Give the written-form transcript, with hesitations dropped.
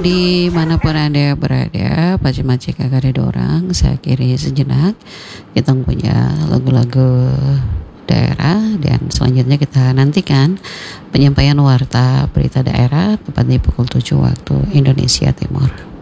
dimanapun Anda berada, Pacimacik kakak dorang, saya kiri sejenak. Kita punya lagu-lagu daerah dan selanjutnya kita nantikan penyampaian warta berita daerah tepat di pukul 7 waktu Indonesia Timur.